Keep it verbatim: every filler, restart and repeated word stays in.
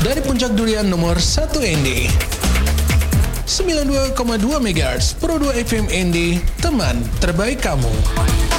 Dari Puncak Durian nomor satu N D. sembilan puluh dua koma dua megahertz Pro dua F M N D, teman terbaik kamu.